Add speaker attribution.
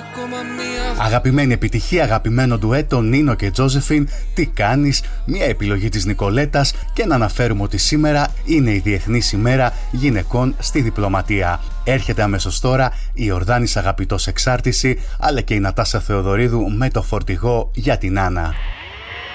Speaker 1: Αγαπημένη επιτυχία, αγαπημένο ντουέτο Νίνο και Τζόζεφιν, τι κάνεις, μια επιλογή της Νικολέτας και να αναφέρουμε ότι σήμερα είναι η Διεθνής ημέρα γυναικών στη διπλωματία. Έρχεται αμέσως τώρα η Ορδάνης Αγαπητός Εξάρτηση, αλλά και η Νατάσα Θεοδωρίδου με το φορτηγό για την Άννα.